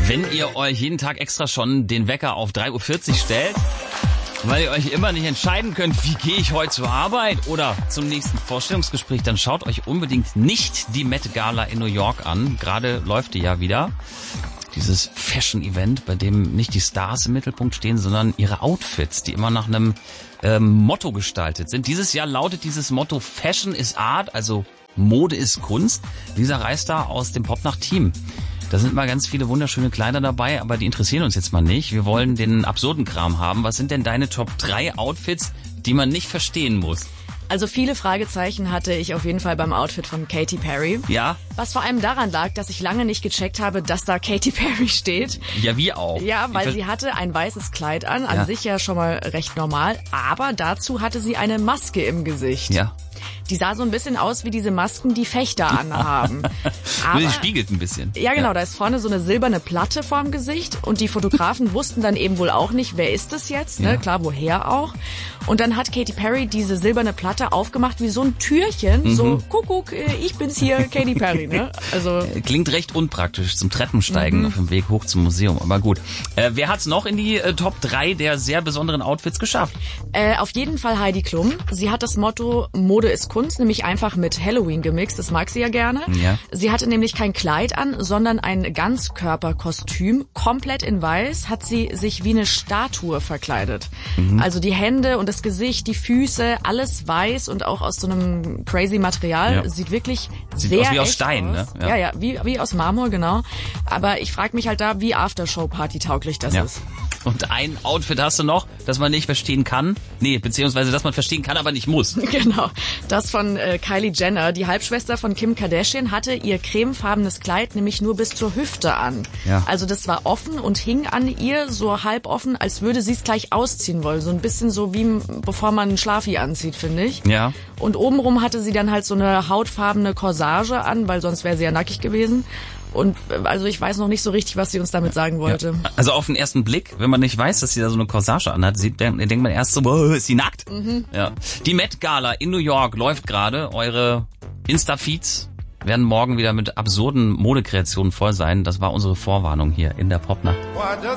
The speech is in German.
Wenn ihr euch jeden Tag extra schon den Wecker auf 3:40 Uhr stellt, weil ihr euch immer nicht entscheiden könnt, wie gehe ich heute zur Arbeit oder zum nächsten Vorstellungsgespräch, dann schaut euch unbedingt nicht die Met Gala in New York an. Gerade läuft die ja wieder. Dieses Fashion-Event, bei dem nicht die Stars im Mittelpunkt stehen, sondern ihre Outfits, die immer nach einem Motto gestaltet sind. Dieses Jahr lautet dieses Motto Fashion is Art, also Mode ist Kunst. Lisa Reister aus dem Popnacht-Team. Da sind mal ganz viele wunderschöne Kleider dabei, aber die interessieren uns jetzt mal nicht. Wir wollen den absurden Kram haben. Was sind denn deine Top 3 Outfits, die man nicht verstehen muss? Also viele Fragezeichen hatte ich auf jeden Fall beim Outfit von Katy Perry. Ja? Was vor allem daran lag, dass ich lange nicht gecheckt habe, dass da Katy Perry steht. Ja, wie auch. Ja, weil sie hatte ein weißes Kleid an sich ja schon mal recht normal, aber dazu hatte sie eine Maske im Gesicht. Ja. Die sah so ein bisschen aus wie diese Masken, die Fechter anhaben. Aber die spiegelt ein bisschen. Ja, genau, da ist vorne so eine silberne Platte vorm Gesicht und die Fotografen wussten dann eben wohl auch nicht, wer ist das jetzt, ne? Klar, woher auch. Und dann hat Katy Perry diese silberne Platte aufgemacht wie so ein Türchen, so, Kuckuck, ich bin's hier, Katy Perry, ne? Also klingt recht unpraktisch zum Treppensteigen auf dem Weg hoch zum Museum, aber gut. Wer hat's noch in die Top 3 der sehr besonderen Outfits geschafft? Auf jeden Fall Heidi Klum. Sie hat das Motto Mode ist Kunst, nämlich einfach mit Halloween gemixt, das mag sie ja gerne. Ja. Sie hatte nämlich kein Kleid an, sondern ein Ganzkörperkostüm, komplett in weiß, hat sie sich wie eine Statue verkleidet. Also die Hände und das Gesicht, die Füße, alles weiß und auch aus so einem crazy Material. Ja. Sieht wirklich Sieht sehr aus wie aus echt Stein, aus. Ne? Ja, wie aus Marmor, genau. Aber ich frage mich halt da, wie Aftershow-Party tauglich das ist. Und ein Outfit hast du noch, das man nicht verstehen kann? Nee, beziehungsweise das man verstehen kann, aber nicht muss. Genau, das von Kylie Jenner. Die Halbschwester von Kim Kardashian hatte ihr cremefarbenes Kleid nämlich nur bis zur Hüfte an. Ja. Also das war offen und hing an ihr so halb offen, als würde sie es gleich ausziehen wollen. So ein bisschen so wie bevor man einen Schlafi anzieht, finde ich. Ja. Und obenrum hatte sie dann halt so eine hautfarbene Corsage an, weil sonst wäre sie ja nackig gewesen. Und also ich weiß noch nicht so richtig, was sie uns damit sagen wollte. Ja. Also auf den ersten Blick, wenn man nicht weiß, dass sie da so eine Corsage anhat, denkt man erst so, boah, ist sie nackt? Ja. Die Met Gala in New York läuft gerade. Eure Insta-Feeds werden morgen wieder mit absurden Modekreationen voll sein. Das war unsere Vorwarnung hier in der Popnacht.